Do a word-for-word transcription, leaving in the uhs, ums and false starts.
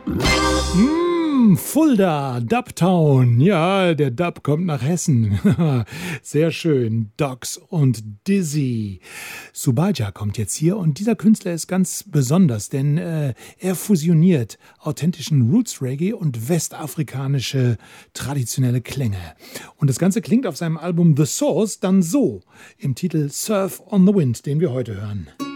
Mm, Fulda, Dubtown. Ja, der Dub kommt nach Hessen. Sehr schön. Docs und Dizzy. Subaja kommt jetzt hier und dieser Künstler ist ganz besonders, denn äh, er fusioniert authentischen Roots-Reggae und westafrikanische traditionelle Klänge. Und das Ganze klingt auf seinem Album The Source dann so, im Titel Surf on the Wind, den wir heute hören.